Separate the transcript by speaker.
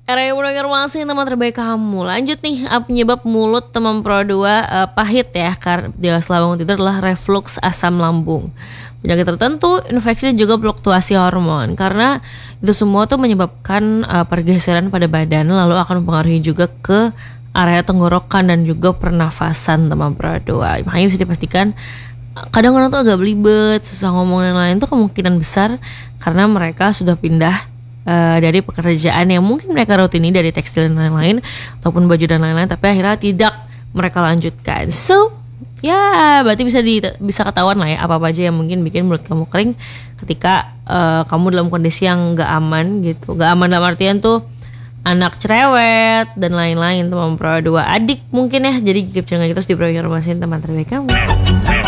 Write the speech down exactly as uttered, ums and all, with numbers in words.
Speaker 1: Era yang masih teman terbaik kamu. Lanjut nih, apa penyebab mulut teman pro dua eh, pahit ya? Karena setelah bangun tidur adalah reflux asam lambung, penyakit tertentu, infeksi dan juga fluktuasi hormon. Karena itu semua tuh menyebabkan eh, pergeseran pada badan, lalu akan mempengaruhi juga ke area tenggorokan dan juga pernafasan teman pro dua. Makanya bisa dipastikan kadang orang tuh agak belibet, susah ngomong dan lain-lain tuh kemungkinan besar karena mereka sudah pindah Uh, dari pekerjaan yang mungkin mereka rutini dari tekstil dan lain-lain ataupun baju dan lain-lain, tapi akhirnya tidak mereka lanjutkan. So ya berarti bisa di, bisa ketahuan lah ya apa-apa aja yang mungkin bikin mulut kamu kering ketika uh, kamu dalam kondisi yang gak aman gitu. Gak aman dalam artian tuh anak cerewet dan lain-lain, teman pro dua, adik mungkin ya. Jadi keep channel kita terus di informasi teman terbaik kamu.